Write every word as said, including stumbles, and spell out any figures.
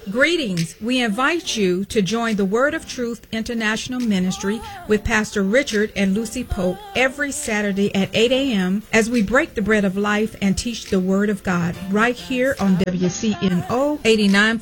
Greetings. We invite you to join the Word of Truth International Ministry with Pastor Richard and Lucy Pope every Saturday at eight a.m. as we break the bread of life and teach the Word of God right here on W C N O eighty-nine.